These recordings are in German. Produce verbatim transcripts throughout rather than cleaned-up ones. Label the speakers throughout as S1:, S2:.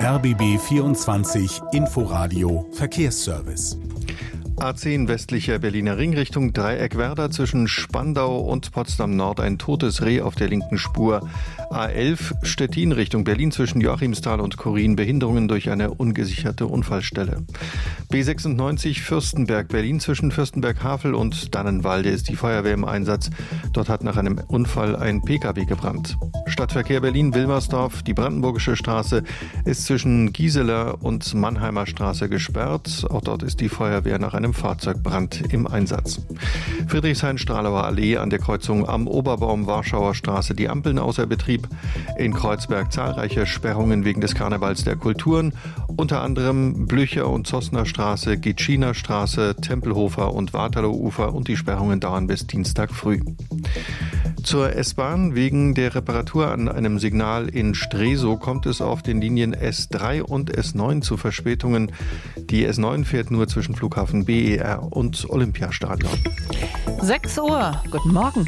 S1: R B B vierundzwanzig Inforadio Verkehrsservice.
S2: A zehn westlicher Berliner Ring Richtung Dreieckwerder, zwischen Spandau und Potsdam Nord ein totes Reh auf der linken Spur. A elf Stettin Richtung Berlin, zwischen Joachimsthal und Chorin Behinderungen durch eine ungesicherte Unfallstelle. B sechsundneunzig Fürstenberg Berlin, zwischen Fürstenberg-Havel und Dannenwalde ist die Feuerwehr im Einsatz. Dort hat nach einem Unfall ein Pkw gebrannt. Stadtverkehr Berlin Wilmersdorf, die Brandenburgische Straße ist zwischen Gieseler und Mannheimer Straße gesperrt. Auch dort ist die Feuerwehr nach einem Fahrzeugbrand im Einsatz. Friedrichshain-Stralauer Allee an der Kreuzung am Oberbaum-Warschauer Straße die Ampeln außer Betrieb. In Kreuzberg zahlreiche Sperrungen wegen des Karnevals der Kulturen. Unter anderem Blücher- und Zossner Straße, Gitschiner Straße, Tempelhofer und Waterloo-Ufer, und die Sperrungen dauern bis Dienstag früh. Zur S-Bahn: Wegen der Reparatur an einem Signal in Stresow kommt es auf den Linien S drei und S neun zu Verspätungen. Die S neun fährt nur zwischen Flughafen B E R und Olympiastadion.
S3: sechs Uhr, guten Morgen.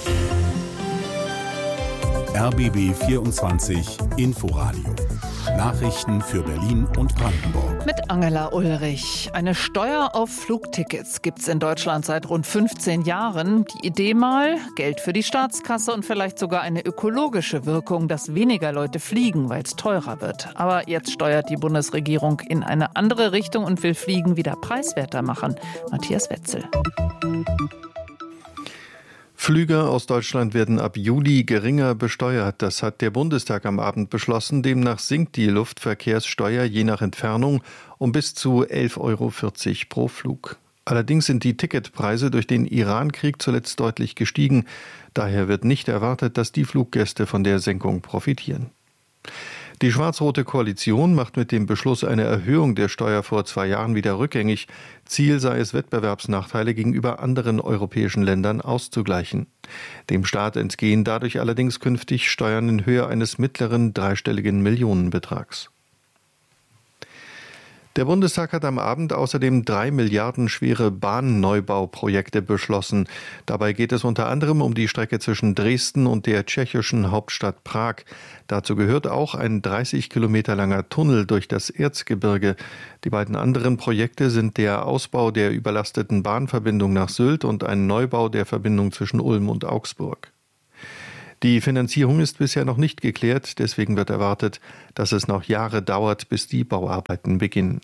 S1: R B B vierundzwanzig Inforadio. Nachrichten für Berlin und Brandenburg.
S3: Mit Angela Ulrich. Eine Steuer auf Flugtickets gibt es in Deutschland seit rund fünfzehn Jahren. Die Idee mal: Geld für die Staatskasse und vielleicht sogar eine ökologische Wirkung, dass weniger Leute fliegen, weil es teurer wird. Aber jetzt steuert die Bundesregierung in eine andere Richtung und will Fliegen wieder preiswerter machen. Matthias Wetzel.
S2: Flüge aus Deutschland werden ab Juli geringer besteuert. Das hat der Bundestag am Abend beschlossen. Demnach sinkt die Luftverkehrssteuer je nach Entfernung um bis zu elf Euro vierzig pro Flug. Allerdings sind die Ticketpreise durch den Iran-Krieg zuletzt deutlich gestiegen. Daher wird nicht erwartet, dass die Fluggäste von der Senkung profitieren. Die schwarz-rote Koalition macht mit dem Beschluss eine Erhöhung der Steuer vor zwei Jahren wieder rückgängig. Ziel sei es, Wettbewerbsnachteile gegenüber anderen europäischen Ländern auszugleichen. Dem Staat entgehen dadurch allerdings künftig Steuern in Höhe eines mittleren dreistelligen Millionenbetrags. Der Bundestag hat am Abend außerdem drei Milliarden schwere Bahnnneubauprojekte beschlossen. Dabei geht es unter anderem um die Strecke zwischen Dresden und der tschechischen Hauptstadt Prag. Dazu gehört auch ein dreißig Kilometer langer Tunnel durch das Erzgebirge. Die beiden anderen Projekte sind der Ausbau der überlasteten Bahnverbindung nach Sylt und ein Neubau der Verbindung zwischen Ulm und Augsburg. Die Finanzierung ist bisher noch nicht geklärt, deswegen wird erwartet, dass es noch Jahre dauert, bis die Bauarbeiten beginnen.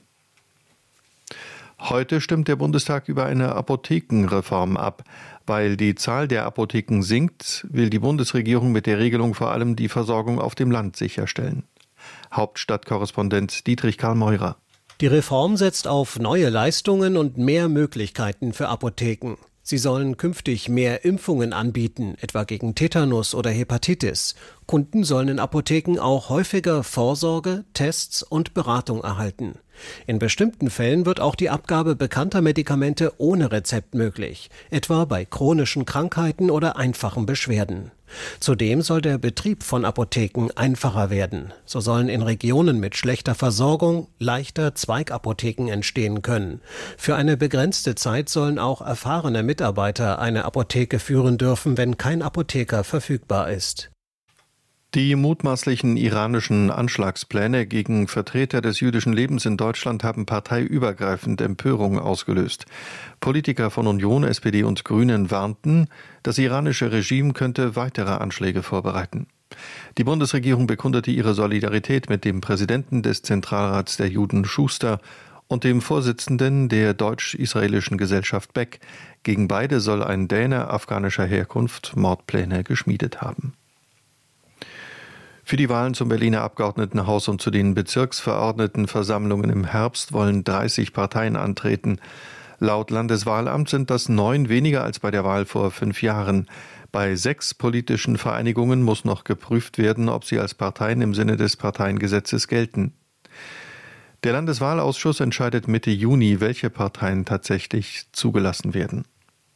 S2: Heute stimmt der Bundestag über eine Apothekenreform ab. Weil die Zahl der Apotheken sinkt, will die Bundesregierung mit der Regelung vor allem die Versorgung auf dem Land sicherstellen. Hauptstadtkorrespondent Dietrich Karl Meurer.
S4: Die Reform setzt auf neue Leistungen und mehr Möglichkeiten für Apotheken. Sie sollen künftig mehr Impfungen anbieten, etwa gegen Tetanus oder Hepatitis. Kunden sollen in Apotheken auch häufiger Vorsorge, Tests und Beratung erhalten. In bestimmten Fällen wird auch die Abgabe bekannter Medikamente ohne Rezept möglich, etwa bei chronischen Krankheiten oder einfachen Beschwerden. Zudem soll der Betrieb von Apotheken einfacher werden. So sollen in Regionen mit schlechter Versorgung leichter Zweigapotheken entstehen können. Für eine begrenzte Zeit sollen auch erfahrene Mitarbeiter eine Apotheke führen dürfen, wenn kein Apotheker verfügbar ist.
S2: Die mutmaßlichen iranischen Anschlagspläne gegen Vertreter des jüdischen Lebens in Deutschland haben parteiübergreifend Empörung ausgelöst. Politiker von Union, S P D und Grünen warnten, das iranische Regime könnte weitere Anschläge vorbereiten. Die Bundesregierung bekundete ihre Solidarität mit dem Präsidenten des Zentralrats der Juden, Schuster, und dem Vorsitzenden der deutsch-israelischen Gesellschaft, Beck. Gegen beide soll ein Däne afghanischer Herkunft Mordpläne geschmiedet haben. Für die Wahlen zum Berliner Abgeordnetenhaus und zu den Bezirksverordnetenversammlungen im Herbst wollen dreißig Parteien antreten. Laut Landeswahlamt sind das neun weniger als bei der Wahl vor fünf Jahren. Bei sechs politischen Vereinigungen muss noch geprüft werden, ob sie als Parteien im Sinne des Parteiengesetzes gelten. Der Landeswahlausschuss entscheidet Mitte Juni, welche Parteien tatsächlich zugelassen werden.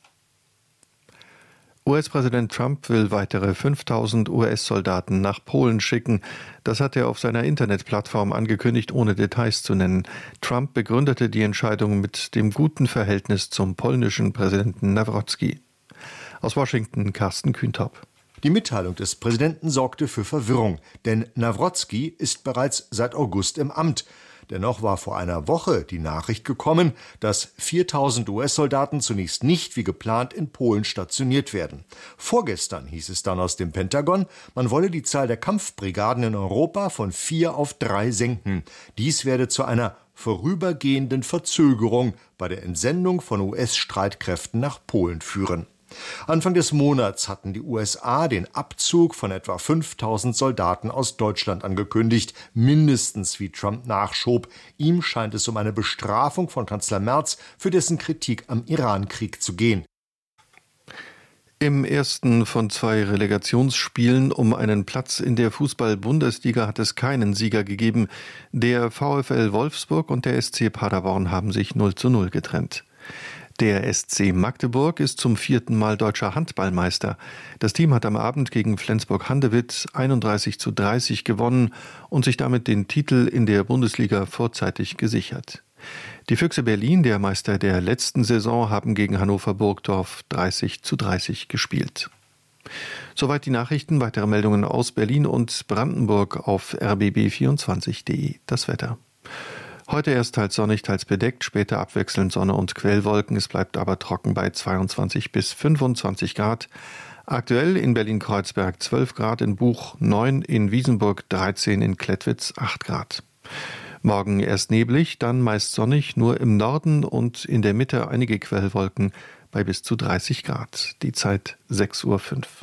S2: U S-Präsident Trump will weitere fünftausend U S-Soldaten nach Polen schicken. Das hat er auf seiner Internetplattform angekündigt, ohne Details zu nennen. Trump begründete die Entscheidung mit dem guten Verhältnis zum polnischen Präsidenten Nawrocki. Aus Washington Carsten Kühntop.
S5: Die Mitteilung des Präsidenten sorgte für Verwirrung, denn Nawrocki ist bereits seit August im Amt. Dennoch war vor einer Woche die Nachricht gekommen, dass viertausend U S-Soldaten zunächst nicht wie geplant in Polen stationiert werden. Vorgestern hieß es dann aus dem Pentagon, man wolle die Zahl der Kampfbrigaden in Europa von vier auf drei senken. Dies werde zu einer vorübergehenden Verzögerung bei der Entsendung von U S-Streitkräften nach Polen führen. Anfang des Monats hatten die U S A den Abzug von etwa fünftausend Soldaten aus Deutschland angekündigt, mindestens wie Trump nachschob. Ihm scheint es um eine Bestrafung von Kanzler Merz für dessen Kritik am Iran-Krieg zu gehen.
S2: Im ersten von zwei Relegationsspielen um einen Platz in der Fußball-Bundesliga hat es keinen Sieger gegeben. Der VfL Wolfsburg und der S C Paderborn haben sich null zu null getrennt. Der S C Magdeburg ist zum vierten Mal deutscher Handballmeister. Das Team hat am Abend gegen Flensburg-Handewitt einunddreißig zu dreißig gewonnen und sich damit den Titel in der Bundesliga vorzeitig gesichert. Die Füchse Berlin, der Meister der letzten Saison, haben gegen Hannover Burgdorf dreißig zu dreißig gespielt. Soweit die Nachrichten. Weitere Meldungen aus Berlin und Brandenburg auf r b b vierundzwanzig punkt de. Das Wetter. Heute erst teils sonnig, teils bedeckt, später abwechselnd Sonne und Quellwolken. Es bleibt aber trocken bei zweiundzwanzig bis fünfundzwanzig Grad. Aktuell in Berlin-Kreuzberg zwölf Grad, in Buch neun, in Wiesenburg dreizehn, in Klettwitz acht Grad. Morgen erst neblig, dann meist sonnig, nur im Norden und in der Mitte einige Quellwolken bei bis zu dreißig Grad. Die Zeit sechs Uhr fünf.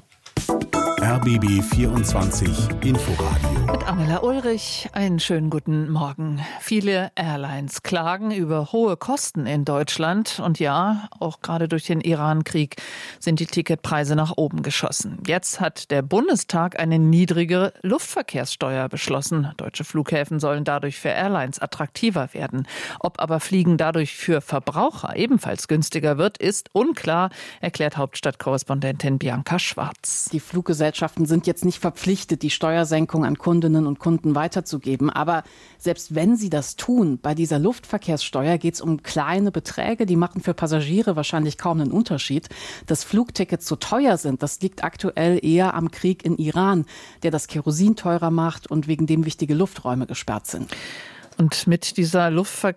S1: R B B vierundzwanzig Inforadio.
S3: Mit Angela Ulrich, einen schönen guten Morgen. Viele Airlines klagen über hohe Kosten in Deutschland. Und ja, auch gerade durch den Iran-Krieg sind die Ticketpreise nach oben geschossen. Jetzt hat der Bundestag eine niedrigere Luftverkehrssteuer beschlossen. Deutsche Flughäfen sollen dadurch für Airlines attraktiver werden. Ob aber Fliegen dadurch für Verbraucher ebenfalls günstiger wird, ist unklar, erklärt Hauptstadtkorrespondentin Bianca Schwarz.
S6: Die Fluggesellschaften sind jetzt nicht verpflichtet, die Steuersenkung an Kundinnen und Kunden weiterzugeben. Aber selbst wenn sie das tun, bei dieser Luftverkehrssteuer geht es um kleine Beträge, die machen für Passagiere wahrscheinlich kaum einen Unterschied. Dass Flugtickets so teuer sind, das liegt aktuell eher am Krieg in Iran, der das Kerosin teurer macht und wegen dem wichtige Lufträume gesperrt sind.
S3: Und mit dieser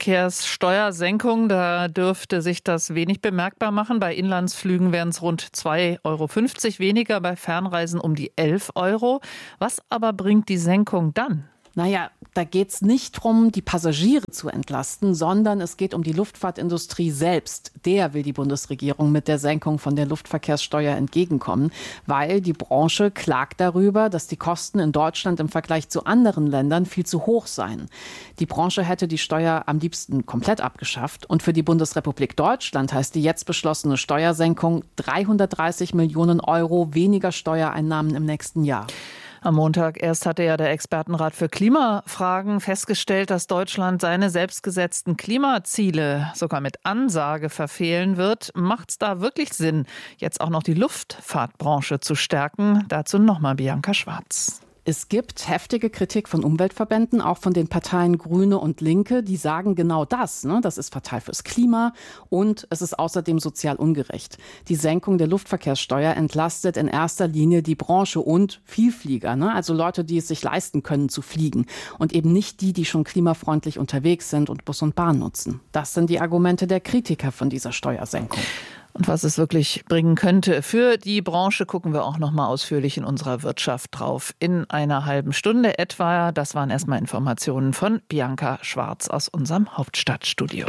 S3: Luftverkehrssteuersenkung, da dürfte sich das wenig bemerkbar machen. Bei Inlandsflügen wären es rund zwei Euro fünfzig weniger, bei Fernreisen um die elf Euro. Was aber bringt die Senkung dann?
S6: Naja, da geht es nicht darum, die Passagiere zu entlasten, sondern es geht um die Luftfahrtindustrie selbst. Der will die Bundesregierung mit der Senkung von der Luftverkehrssteuer entgegenkommen, weil die Branche klagt darüber, dass die Kosten in Deutschland im Vergleich zu anderen Ländern viel zu hoch seien. Die Branche hätte die Steuer am liebsten komplett abgeschafft. Und für die Bundesrepublik Deutschland heißt die jetzt beschlossene Steuersenkung dreihundertdreißig Millionen Euro weniger Steuereinnahmen im nächsten Jahr.
S3: Am Montag erst hatte ja der Expertenrat für Klimafragen festgestellt, dass Deutschland seine selbstgesetzten Klimaziele sogar mit Ansage verfehlen wird. Macht es da wirklich Sinn, jetzt auch noch die Luftfahrtbranche zu stärken? Dazu nochmal Bianca Schwarz.
S6: Es gibt heftige Kritik von Umweltverbänden, auch von den Parteien Grüne und Linke, die sagen genau das. Ne? Das ist fatal fürs Klima und es ist außerdem sozial ungerecht. Die Senkung der Luftverkehrssteuer entlastet in erster Linie die Branche und Vielflieger, ne? Also Leute, die es sich leisten können zu fliegen und eben nicht die, die schon klimafreundlich unterwegs sind und Bus und Bahn nutzen. Das sind die Argumente der Kritiker von dieser Steuersenkung.
S3: Und was es wirklich bringen könnte für die Branche, gucken wir auch noch mal ausführlich in unserer Wirtschaft drauf. In einer halben Stunde etwa. Das waren erstmal Informationen von Bianca Schwarz aus unserem Hauptstadtstudio.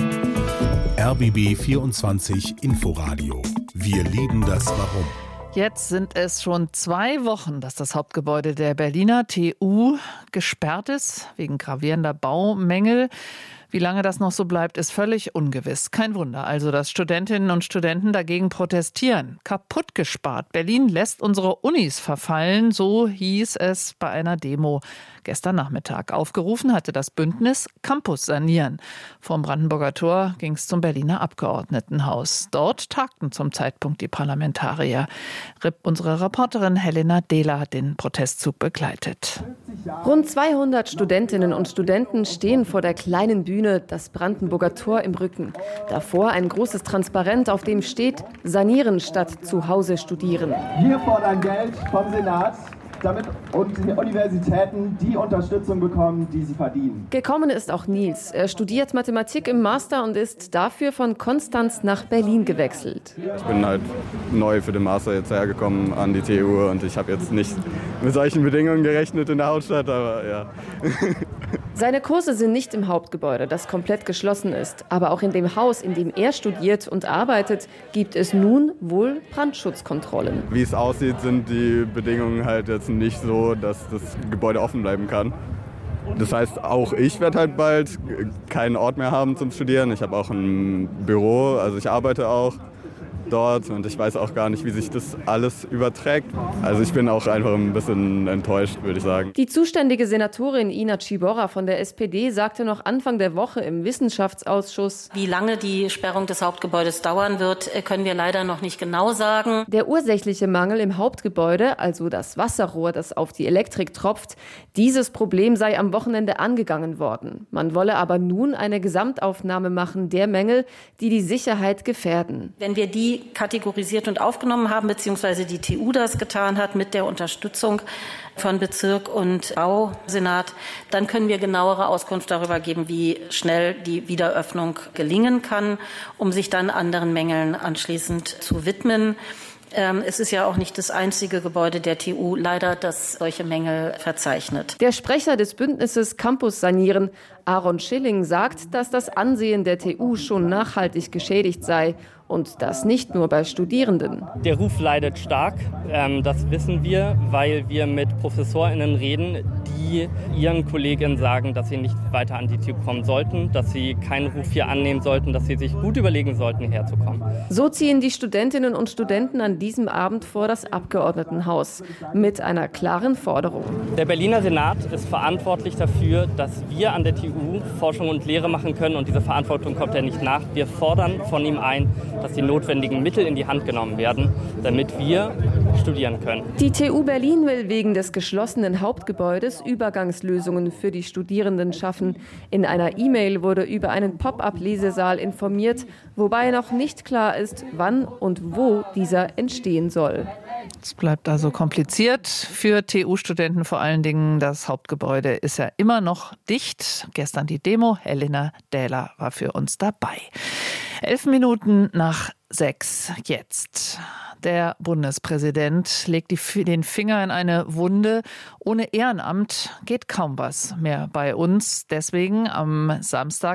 S1: R B B vierundzwanzig Inforadio. Wir lieben das Warum.
S3: Jetzt sind es schon zwei Wochen, dass das Hauptgebäude der Berliner T U gesperrt ist, wegen gravierender Baumängel. Wie lange das noch so bleibt, ist völlig ungewiss. Kein Wunder also, dass Studentinnen und Studenten dagegen protestieren. Kaputt gespart. Berlin lässt unsere Unis verfallen, so hieß es bei einer Demo gestern Nachmittag. Aufgerufen hatte das Bündnis Campus sanieren. Vom Brandenburger Tor ging es zum Berliner Abgeordnetenhaus. Dort tagten zum Zeitpunkt die Parlamentarier. Unsere Reporterin Helena Dehler hat den Protestzug begleitet.
S7: Rund zweihundert Studentinnen und Studenten stehen vor der kleinen Bühne Bühne, das Brandenburger Tor im Rücken. Davor ein großes Transparent, auf dem steht: Sanieren statt zu Hause studieren.
S8: Wir fordern Geld vom Senat, damit und die Universitäten die Unterstützung bekommen, die sie verdienen.
S7: Gekommen ist auch Nils. Er studiert Mathematik im Master und ist dafür von Konstanz nach Berlin gewechselt.
S9: Ich bin halt neu für den Master jetzt hergekommen an die T U und ich habe jetzt nicht mit solchen Bedingungen gerechnet in der Hauptstadt, aber ja.
S7: Seine Kurse sind nicht im Hauptgebäude, das komplett geschlossen ist. Aber auch in dem Haus, in dem er studiert und arbeitet, gibt es nun wohl Brandschutzkontrollen.
S9: Wie es aussieht, sind die Bedingungen halt jetzt nicht so, dass das Gebäude offen bleiben kann. Das heißt, auch ich werde halt bald keinen Ort mehr haben zum Studieren. Ich habe auch ein Büro, also ich arbeite auch dort und ich weiß auch gar nicht, wie sich das alles überträgt. Also ich bin auch einfach ein bisschen enttäuscht, würde ich sagen.
S7: Die zuständige Senatorin Ina Ciborra von der S P D sagte noch Anfang der Woche im Wissenschaftsausschuss:
S10: Wie lange die Sperrung des Hauptgebäudes dauern wird, können wir leider noch nicht genau sagen.
S7: Der ursächliche Mangel im Hauptgebäude, also das Wasserrohr, das auf die Elektrik tropft, dieses Problem sei am Wochenende angegangen worden. Man wolle aber nun eine Gesamtaufnahme machen der Mängel, die die Sicherheit gefährden.
S10: Wenn wir die kategorisiert und aufgenommen haben, beziehungsweise die T U das getan hat mit der Unterstützung von Bezirk und Bausenat, dann können wir genauere Auskunft darüber geben, wie schnell die Wiederöffnung gelingen kann, um sich dann anderen Mängeln anschließend zu widmen. Es ist ja auch nicht das einzige Gebäude der T U, leider, das solche Mängel verzeichnet.
S7: Der Sprecher des Bündnisses Campus Sanieren, Aaron Schilling, sagt, dass das Ansehen der T U schon nachhaltig geschädigt sei. Und das nicht nur bei Studierenden.
S11: Der Ruf leidet stark, ähm, das wissen wir, weil wir mit ProfessorInnen reden, die ihren Kolleginnen sagen, dass sie nicht weiter an die T U kommen sollten, dass sie keinen Ruf hier annehmen sollten, dass sie sich gut überlegen sollten, hierher zu kommen.
S7: So ziehen die Studentinnen und Studenten an diesem Abend vor das Abgeordnetenhaus mit einer klaren Forderung.
S11: Der Berliner Senat ist verantwortlich dafür, dass wir an der T U Forschung und Lehre machen können, und diese Verantwortung kommt er nicht nach. Wir fordern von ihm ein, dass die notwendigen Mittel in die Hand genommen werden, damit wir studieren können.
S7: Die T U Berlin will wegen des geschlossenen Hauptgebäudes Übergangslösungen für die Studierenden schaffen. In einer E-Mail wurde über einen Pop-up-Lesesaal informiert, wobei noch nicht klar ist, wann und wo dieser entstehen soll.
S3: Es bleibt also kompliziert für T U-Studenten, vor allen Dingen. Das Hauptgebäude ist ja immer noch dicht. Gestern die Demo. Helena Dähler war für uns dabei. Elf Minuten nach sechs jetzt. Der Bundespräsident legt die, den Finger in eine Wunde. Ohne Ehrenamt geht kaum was mehr bei uns. Deswegen am Samstag